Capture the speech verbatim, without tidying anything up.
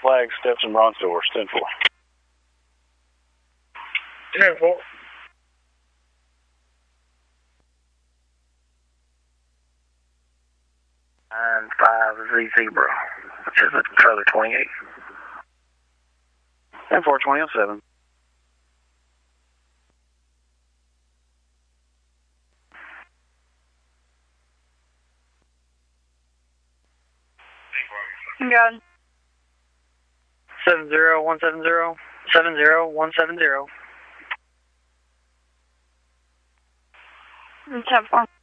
flag, steps and bronze doors, ten four. ten four. nine five Z Zebra, which is a trailer twenty-eight. ten four, twenty oh seven. Got it. seven zero one seven zero, seven zero one seven zero. ten four.